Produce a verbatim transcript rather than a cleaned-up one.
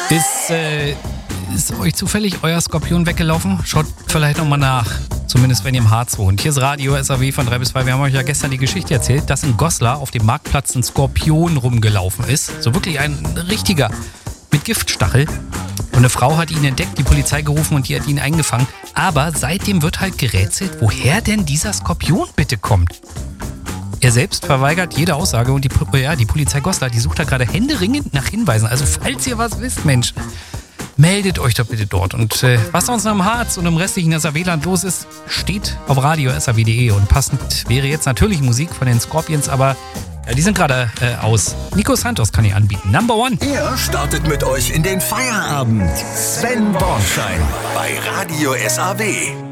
Ist, äh, ist euch zufällig euer Skorpion weggelaufen? Schaut vielleicht nochmal nach. Zumindest wenn ihr im Harz wohnt. Hier ist Radio S A W von drei bis zwei. Wir haben euch ja gestern die Geschichte erzählt, dass in Goslar auf dem Marktplatz ein Skorpion rumgelaufen ist. So wirklich ein richtiger mit Giftstachel. Und eine Frau hat ihn entdeckt, die Polizei gerufen und die hat ihn eingefangen. Aber seitdem wird halt gerätselt, woher denn dieser Skorpion bitte kommt. Er selbst verweigert jede Aussage und die, ja, die Polizei Goslar, die sucht da gerade händeringend nach Hinweisen. Also falls ihr was wisst, Mensch, meldet euch doch bitte dort. Und äh, was sonst noch im Harz und im restlichen S A W-Land los ist, steht auf radio s a w punkt de. Und passend wäre jetzt natürlich Musik von den Scorpions, aber ja, die sind gerade äh, aus. Nico Santos kann ich anbieten. Number One. Er startet mit euch in den Feierabend. Sven Bornstein bei Radio S A W.